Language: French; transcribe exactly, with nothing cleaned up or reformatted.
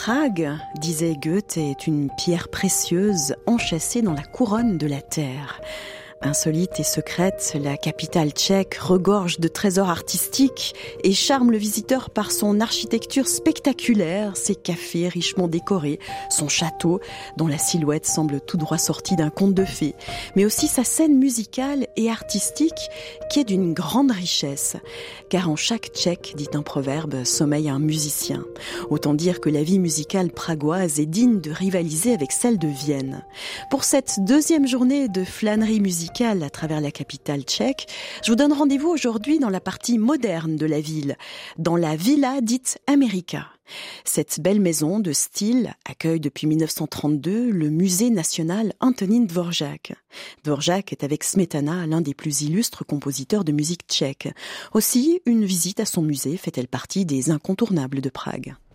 Prague, disait Goethe, est une pierre précieuse enchâssée dans la couronne de la terre. Insolite et secrète, la capitale tchèque regorge de trésors artistiques et charme le visiteur par son architecture spectaculaire, ses cafés richement décorés, son château dont la silhouette semble tout droit sortie d'un conte de fées, mais aussi sa scène musicale et artistique qui est d'une grande richesse. Car en chaque Tchèque, dit un proverbe, sommeille un musicien. Autant dire que la vie musicale pragoise est digne de rivaliser avec celle de Vienne. Pour cette deuxième journée de flânerie musicale à travers la capitale tchèque, je vous donne rendez-vous aujourd'hui dans la partie moderne de la ville, dans la villa dite America. Cette belle maison de style accueille depuis dix-neuf cent trente-deux le musée national Antonín Dvořák. Dvořák est avec Smetana l'un des plus illustres compositeurs de musique tchèque. Aussi, une visite à son musée fait-elle partie des incontournables de Prague.